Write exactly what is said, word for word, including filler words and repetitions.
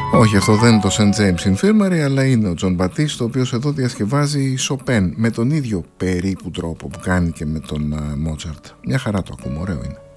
Όχι, αυτό δεν είναι το Saint James Infirmary, αλλά είναι ο Τζον Μπατίστ, ο οποίος εδώ διασκευάζει Σοπέν με τον ίδιο περίπου τρόπο που κάνει και με τον Μότσαρτ. Μια χαρά το ακούμε, ωραίο είναι.